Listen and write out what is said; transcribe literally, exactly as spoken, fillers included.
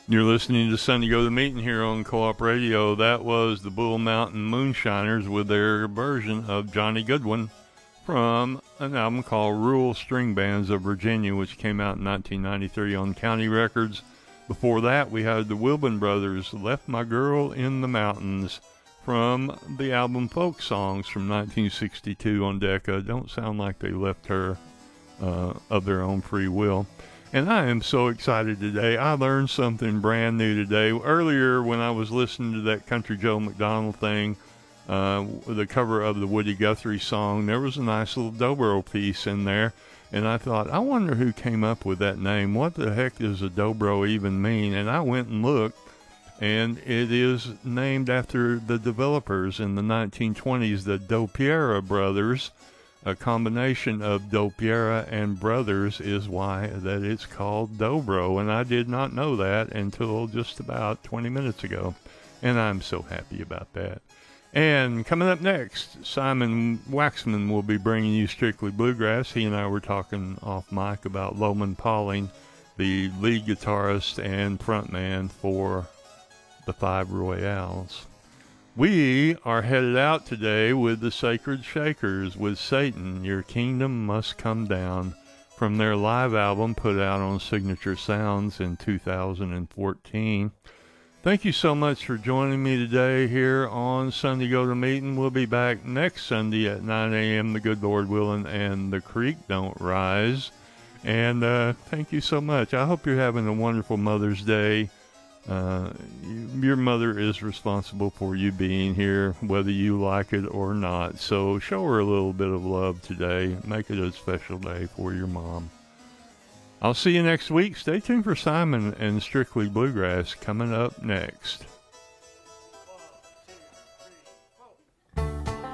You're listening to Sunday Go to Meeting here on Co-op Radio. That was the Bull Mountain Moonshiners with their version of Johnny Goodwin from an album called Rural String Bands of Virginia, which came out in nineteen ninety-three on County Records. Before that, we had the Wilburn Brothers, Left My Girl in the Mountains, from the album Folk Songs from nineteen sixty-two on Decca. Don't sound like they left her uh, of their own free will. And I am so excited today. I learned something brand new today. Earlier, when I was listening to that Country Joe McDonald thing, uh, the cover of the Woody Guthrie song, there was a nice little dobro piece in there. And I thought, I wonder who came up with that name. What the heck does a dobro even mean? And I went and looked, and it is named after the developers in the nineteen twenties, the Dopiera brothers. A combination of Dopiera and Brothers is why that it's called Dobro, and I did not know that until just about twenty minutes ago, and I'm so happy about that. And coming up next, Simon Waxman will be bringing you Strictly Bluegrass. He and I were talking off mic about Loman Pauling, the lead guitarist and frontman for the Five Royales. We are headed out today with the Sacred Shakers with Satan, Your Kingdom Must Come Down, from their live album put out on Signature Sounds in two thousand fourteen. Thank you so much for joining me today here on Sunday Go to Meeting. We'll be back next Sunday at nine a.m., the good Lord willing, and the creek don't rise. And uh, thank you so much. I hope you're having a wonderful Mother's Day. Uh, you, your mother is responsible for you being here, whether you like it or not. So show her a little bit of love today. Make it a special day for your mom. I'll see you next week. Stay tuned for Simon and Strictly Bluegrass coming up next.